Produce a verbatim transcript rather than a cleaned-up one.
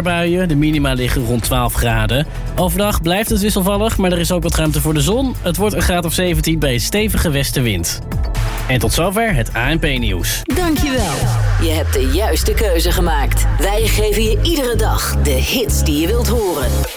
buien. De minima liggen rond twaalf graden. Overdag blijft het wisselvallig, maar er is ook wat ruimte voor de zon. Het wordt een graad of zeventien bij een stevige westenwind. En tot zover het A N P-nieuws. Dankjewel. Je hebt de juiste keuze gemaakt. Wij geven je iedere dag de hits die je wilt horen.